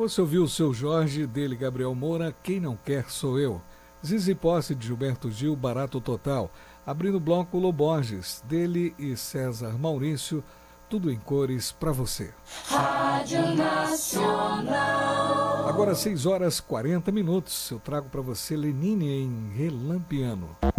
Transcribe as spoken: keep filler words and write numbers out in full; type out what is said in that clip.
Você ouviu o Seu Jorge, dele Gabriel Moura, Quem Não Quer Sou Eu. Zizi Posse, de Gilberto Gil, Barato Total. Abrindo o bloco, Loborges, dele e César Maurício, Tudo em Cores pra você. Rádio Nacional. Agora seis horas e quarenta minutos, eu trago para você Lenine em Relampiano.